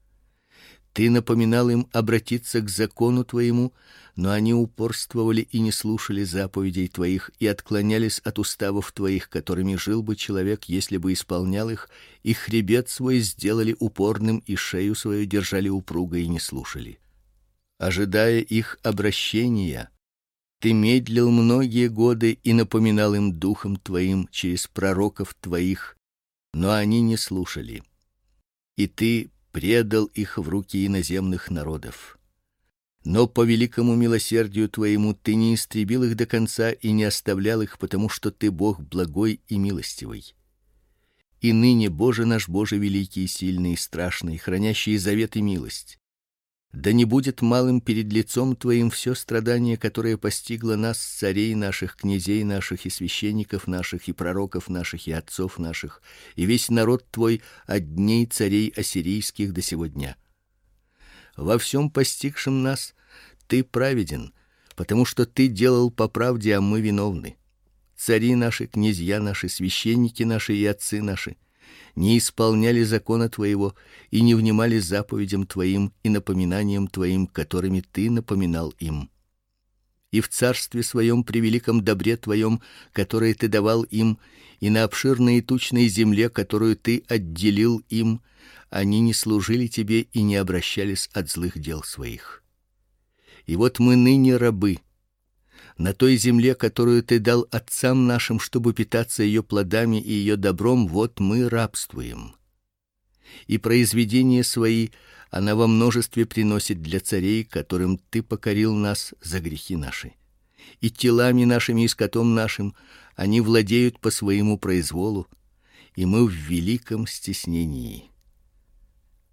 Ты напоминал им обратиться к закону твоему, но они упорствовали и не слушали заповедей твоих и отклонялись от уставов твоих, которыми жил бы человек, если бы исполнял их, и хребет свой сделали упорным, и шею свою держали упруго и не слушали. Ожидая их обращения, ты медлил многие годы и напоминал им духом твоим через пророков твоих, но они не слушали. И ты предал их в руки иноземных народов. Но по великому милосердию твоему ты не истребил их до конца и не оставлял их, потому что ты Бог благой и милостивый. И ныне, Боже наш, Боже великий, сильный и страшный, хранящий завет и милость, да не будет малым перед лицом твоим все страдание, которое постигло нас, царей наших, князей наших и священников наших и пророков наших и отцов наших, и весь народ твой от дней царей ассирийских до сего дня. Во всем постигшем нас ты праведен, потому что ты делал по правде, а мы виновны. Цари наши, князья наши, священники наши и отцы наши не исполняли закона твоего и не внимали заповедям твоим и напоминаниям твоим, которыми ты напоминал им. И в царстве своем при великом добре твоем, которое ты давал им, и на обширной и тучной земле, которую ты отделил им, они не служили тебе и не обращались от злых дел своих. И вот мы ныне рабы на той земле, которую ты дал отцам нашим, чтобы питаться ее плодами и ее добром, вот мы рабствуем. И произведения свои она во множестве приносит для царей, которым ты покорил нас за грехи наши. И телами нашими и скотом нашим они владеют по своему произволу, и мы в великом стеснении.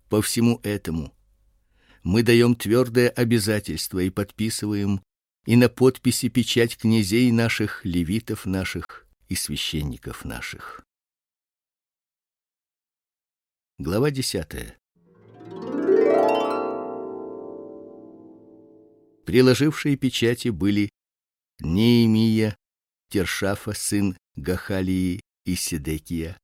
По всему этому мы даем твердое обязательство и подписываем и на подписи печать князей наших, левитов наших и священников наших. Глава десятая. Приложившие печати были Неемия, Тершафа сын Гахалии и Седекия,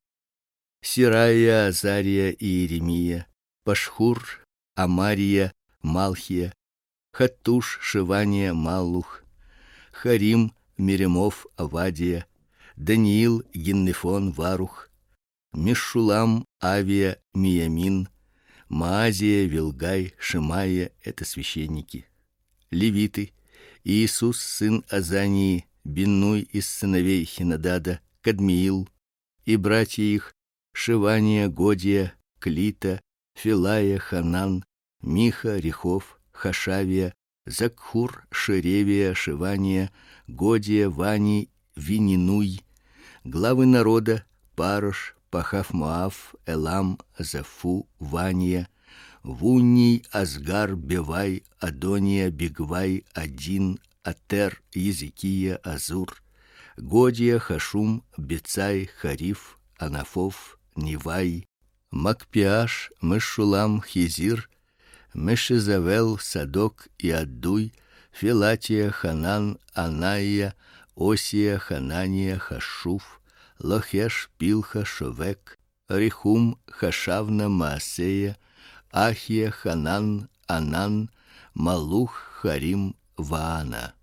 Сирая, Азария и Иеремия, Пашхур, Амария, Малхия, Хаттуш, Шевания, Маллух, Харим, Меремов, Авадия, Даниил, Гиннефон, Варух, Мешулам, Авия, Миямин, Маазия, Вилгай, Шемая — это священники. Левиты: Иисус сын Азании, Биннуй из сыновей Хинадада, Кадмиил, и братья их Шевания, Годия, Клита, Филая, Ханан, Миха, Рехов, Хашавия, Закхур, Шеревия, Шевания, Годия, Вани, Вининуй, главы народа Парош, Пахав-Моав, Элам, Зафу, Вания, Вунний, Азгар, Бевай, Адония, Бигвай, Один, Атер, Езекия, Азур, Годия, Хашум, Бецай, Хариф, Анафов, Нивай, Макпиаш, Мешулам, Хизир, Мешезавел, Садок и Аддуй, Филатия, Ханан, Анаия, Осия, Ханания, Хашуф, Лохеш, Пилха, Шовек, Рихум, Хашавна, Маасея, Ахия, Ханан, Анан, Малух, Харим, Ваана.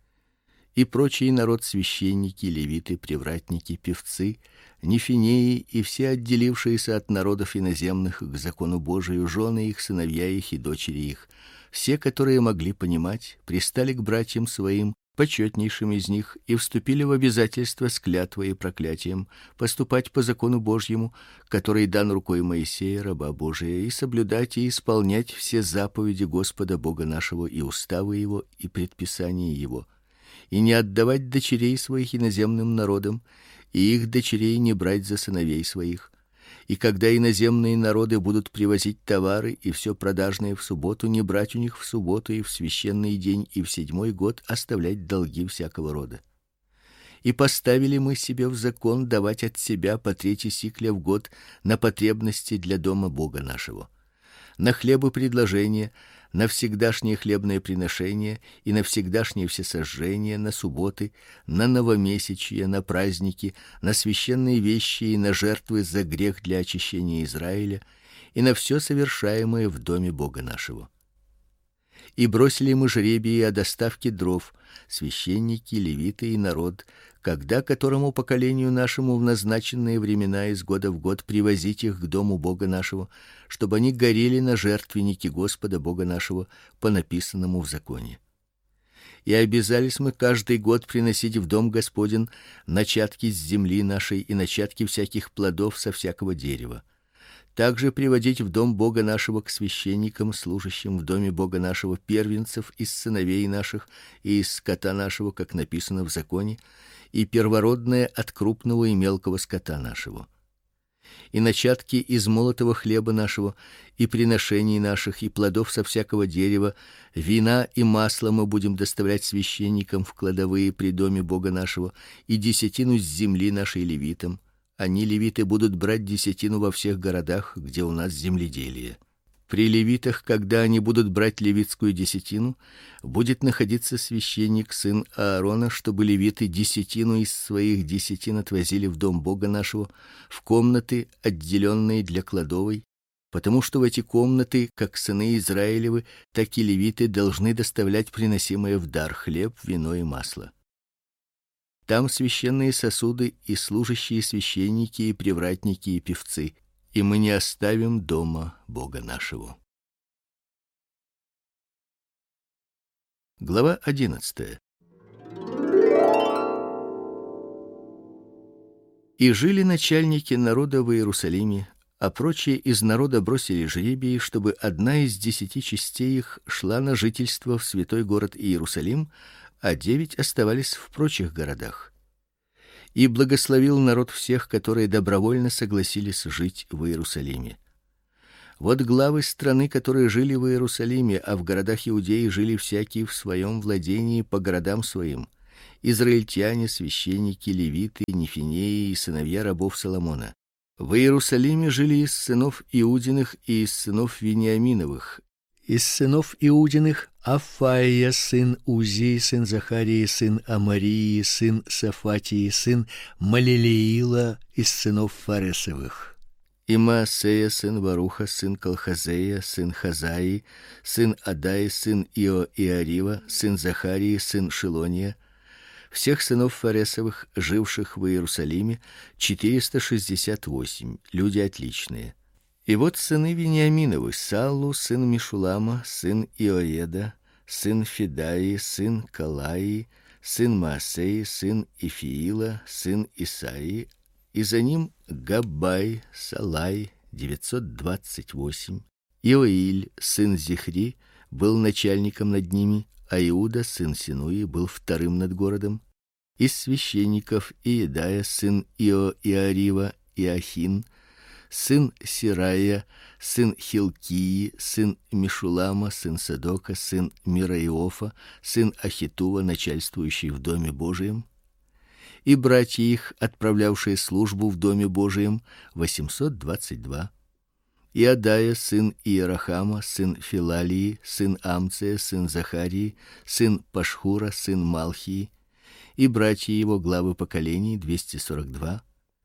И прочий народ: священники, левиты, привратники, певцы, нефинеи и все отделившиеся от народов иноземных к закону Божию, жены их, сыновья их и дочери их, все, которые могли понимать, пристали к братьям своим, почетнейшим из них, и вступили в обязательство с клятвой и проклятием поступать по закону Божьему, который дан рукой Моисея, раба Божия, и соблюдать и исполнять все заповеди Господа Бога нашего и уставы его и предписания его, и не отдавать дочерей своих иноземным народам, и их дочерей не брать за сыновей своих. И когда иноземные народы будут привозить товары и все продажное в субботу, не брать у них в субботу и в священный день и в седьмой год оставлять долги всякого рода. И поставили мы себе в закон давать от себя по трети сикля в год на потребности для дома Бога нашего, на хлебы предложения, на всегдашнее хлебное приношение и на всегдашнее всесожжение, на субботы, на новомесячья, на праздники, на священные вещи и на жертвы за грех для очищения Израиля и на все совершаемое в доме Бога нашего. И бросили мы жребии о доставке дров, священники, левиты и народ, когда которому поколению нашему в назначенные времена из года в год привозить их к дому Бога нашего, чтобы они горели на жертвеннике Господа Бога нашего по написанному в законе. И обязались мы каждый год приносить в дом Господень начатки с земли нашей и начатки всяких плодов со всякого дерева. Также приводить в дом Бога нашего к священникам, служащим в доме Бога нашего, первенцев из сыновей наших и из скота нашего, как написано в законе, и первородное от крупного и мелкого скота нашего. И начатки из молотого хлеба нашего, и приношений наших, и плодов со всякого дерева, вина и масло мы будем доставлять священникам в кладовые при доме Бога нашего, и десятину с земли нашей левитам. Они, левиты, будут брать десятину во всех городах, где у нас земледелие. При левитах, когда они будут брать левитскую десятину, будет находиться священник, сын Аарона, чтобы левиты десятину из своих десятин отвозили в дом Бога нашего, в комнаты, отделенные для кладовой, потому что в эти комнаты, как сыны Израилевы, так и левиты должны доставлять приносимое в дар хлеб, вино и масло. Там священные сосуды и служащие священники и привратники и певцы, и мы не оставим дома Бога нашего. Глава одиннадцатая. И жили начальники народа в Иерусалиме, а прочие из народа бросили жребии, чтобы одна из десяти частей их шла на жительство в святой город Иерусалим, а девять оставались в прочих городах. И благословил народ всех, которые добровольно согласились жить в Иерусалиме. Вот главы страны, которые жили в Иерусалиме, а в городах Иудеи жили всякий в своем владении по городам своим: израильтяне, священники, левиты, нефинеи и сыновья рабов Соломона. В Иерусалиме жили из сынов Иудиных и из сынов Вениаминовых. Из сынов Иудиных: Афаия сын Узи, сын Захарии, сын Амарии, сын Сафатии, сын Малилеила из сынов Фаресовых. И Маасея сын Варуха, сын Колхозея, сын Хазаи, сын Адаи, сын Ио-Иарива, сын Захарии, сын Шилония. Всех сынов Фаресовых, живших в Иерусалиме, четыреста шестьдесят восемь, люди отличные. И вот сыны Вениаминовы: Саллу сын Мишулама, сын Иоеда, сын Федаи, сын Калаи, сын Маасеи, сын Ифиила, сын Исаи, и за ним Габбай, Салай, девятьсот двадцать восемь. Иоиль сын Зихри был начальником над ними, а Иуда сын Синуи был вторым над городом. Из священников: Иедая сын Ио-Иарива, Иохин, сын Сирая, сын Хилкии, сын Мишулама, сын Садока, сын Мираиофа, сын Ахитува, начальствующий в доме Божием. И братья их, отправлявшие службу в доме Божием, восемьсот двадцать два. Иадая сын Иерахама, сын Филалии, сын Амция, сын Захарии, сын Пашхура, сын Малхии, и братья его, главы поколений, двести сорок два.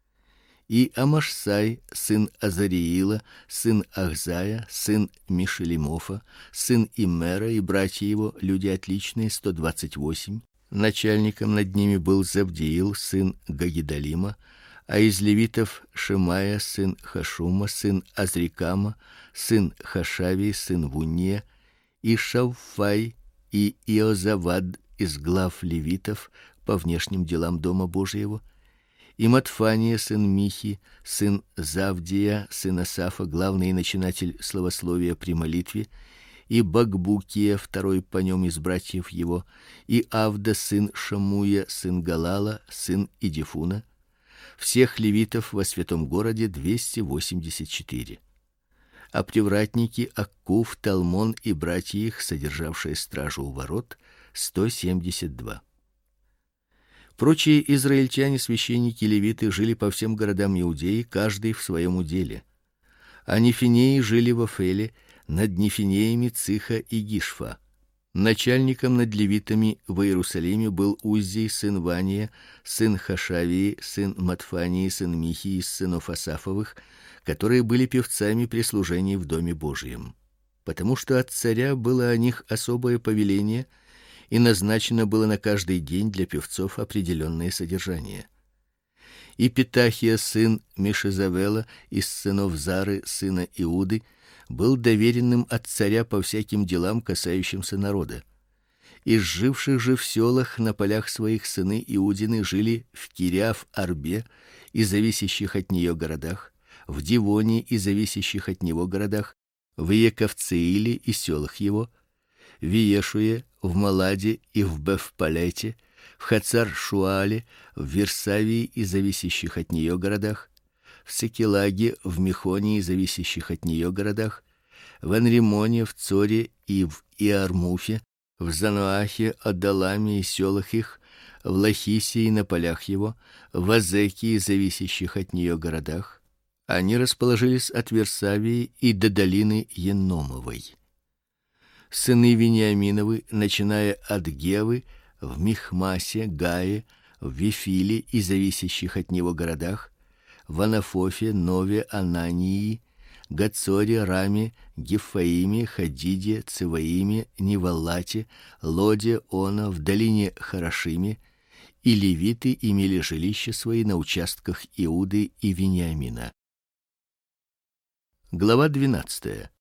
И Амашсай сын Азариила, сын Ахзая, сын Мишелимофа, сын Имера, и братья его, люди отличные, сто двадцать восемь. Начальником над ними был Завдиил сын Гагидалима, а из левитов: Шемая сын Хашума, сын Азрикама, сын Хашавии, сын Вуния, и Шавфай и Иозавад из глав левитов по внешним делам дома Божьего, и Матфания сын Михи, сын Завдия, сын Асафа, главный начинатель славословия при молитве, и Багбукия, второй по нем из братьев его, и Авда сын Шамуя, сын Галала, сын Идифуна. Всех левитов во святом городе двести восемьдесят четыре. А привратники: Аккув, Талмон и братья их, содержавшие стражу у ворот, сто семьдесят два. Прочие израильтяне, священники, левиты жили по всем городам Иудеи, каждый в своем уделе. А нефинеи жили в Афеле, над нефинеями Циха и Гишфа. Начальником над левитами в Иерусалиме был Уздий сын Вания, сын Хашавии, сын Матфании, сын Михи из сынов Асафовых, которые были певцами при служении в доме Божием. Потому что от царя было о них особое повеление, и назначено было на каждый день для певцов определенное содержание. И Петахия сын Мешезавела из сынов Зары, сына Иуды, был доверенным от царя по всяким делам, касающимся народа. Из живших же в селах на полях своих сыны Иудины жили в Кириаф-Арбе и зависящих от нее городах, в Дивоне и зависящих от него городах, в Иековцеиле и селах его, в Иешуе, в Маладе и в Бефпалете, в Хацар-Шуале, в Версавии и зависящих от нее городах, в Секелаге, в Мехоне и зависящих от нее городах, в Анримоне, в Цоре и в Иармуфе, в Зануахе, Адаламе и селах их, в Лахисе и на полях его, в Азеке и зависящих от нее городах. Они расположились от Версавии и до долины Еномовой. Сыны Вениаминовы, начиная от Гевы, в Михмасе, Гае, в Вифиле и зависящих от него городах, в Анафофе, Нове, Анании, Гацоре, Раме, Гифаиме, Хадиде, Циваиме, Неваллате, Лоде, Она, в долине Харашиме, и левиты имели жилища свои на участках Иуды и Вениамина. Глава двенадцатая.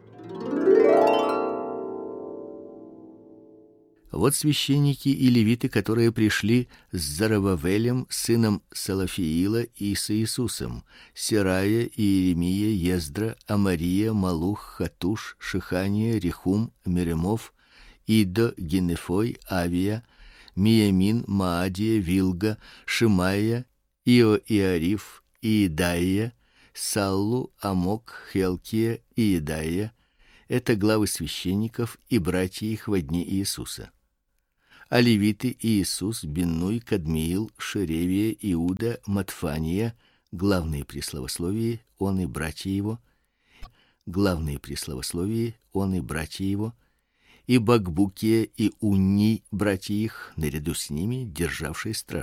Вот священники и левиты, которые пришли с Зарававелем, сыном Салафиила, и с Иисусом: Серая, Иеремия, Ездра, Амария, Малух, Хатуш, Шихания, Рехум, Меремов, Идо, Генефой, Авия, Миямин, Маадия, Вилга, Шимая, Ио-Иариф, Иедаия, Саллу, Амок, Хелкия и Идаия — это главы священников и братья их во дни Иисуса. А левиты Иисус, Биннуй, Кадмиил, Шеревия, Иуда, Матфания, главные при славословии, он и братья его, главные при славословии, он и братья его, и Бакбукия и Унни, братья их, наряду с ними, державшие стражу.